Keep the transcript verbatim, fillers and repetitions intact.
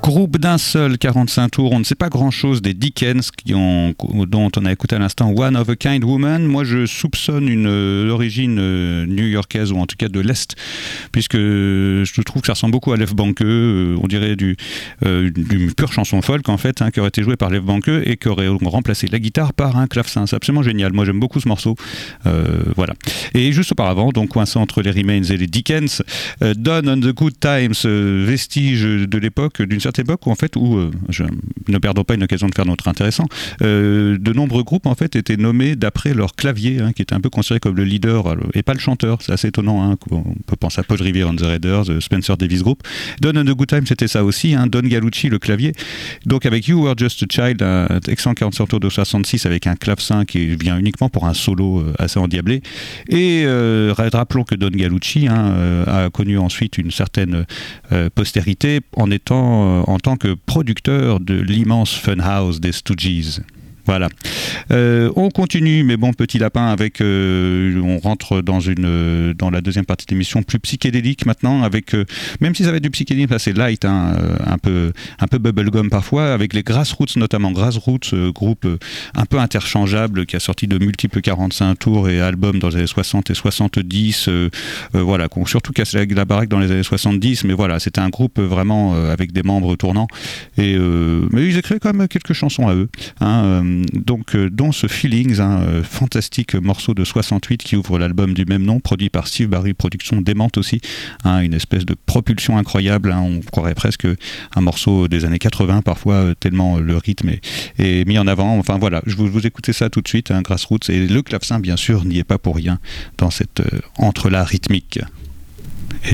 Groupe d'un seul, quarante-cinq tours. On ne sait pas grand-chose des Dickens qui ont, dont on a écouté à l'instant One of a Kind Woman. Moi, je soupçonne une euh, origine euh, new-yorkaise ou en tout cas de l'Est, puisque je trouve que ça ressemble beaucoup à Lef Banke. Euh, on dirait du, euh, d'une pure chanson folk en fait, hein, qui aurait été jouée par Lef Banke et qui aurait remplacé la guitare par un clavecin. C'est absolument génial. Moi, j'aime beaucoup ce morceau. Euh, voilà. Et juste auparavant, donc coincé entre les Remains et les Dickens, euh, Done on the Good Times, euh, vestige de l'époque, d'une certaine époque où en fait, où euh, je, ne perdons pas une occasion de faire notre intéressant, euh, de nombreux groupes en fait étaient nommés d'après leur clavier, hein, qui était un peu considéré comme le leader euh, et pas le chanteur. C'est assez étonnant. Hein, on peut penser à Paul Revere and the Raiders, euh, Spencer Davis Group. Done on the Good Times, c'était ça aussi. Hein, Don Gallucci, le clavier. Donc avec You Were Just a Child, un excellent quarante-cinq tours de soixante-six avec un clavecin qui vient uniquement pour un solo euh, assez endiablé. Et euh, rappelons que Don Gallucci hein, euh, a connu ensuite une certaine euh, postérité en étant euh, en tant que producteur de l'immense Funhouse des Stooges. Voilà. Euh, on continue, mais bon, petit lapin, avec. Euh, on rentre dans une dans la deuxième partie de l'émission plus psychédélique maintenant, avec euh, même si ça va être du psychédélique assez light, hein, un peu un peu bubblegum parfois, avec les Grassroots notamment. Grassroots, euh, groupe euh, un peu interchangeable qui a sorti de multiples quarante-cinq tours et albums dans les années soixante et soixante-dix, euh, euh, voilà, qui ont surtout cassé la, la baraque dans les années soixante-dix, mais voilà, c'était un groupe vraiment euh, avec des membres tournants, et euh, mais ils écrivaient quand même quelques chansons à eux. Hein, euh, donc euh, dont ce Feelings, un euh, fantastique morceau de soixante-huit qui ouvre l'album du même nom, produit par Steve Barry, production démente aussi, hein, une espèce de propulsion incroyable, hein, on croirait presque un morceau des années quatre-vingts parfois, euh, tellement le rythme est, est mis en avant. Enfin voilà, je vous, vous écoutez ça tout de suite, hein, Grassroots, et le clavecin bien sûr n'y est pas pour rien dans cette euh, entre-là rythmique.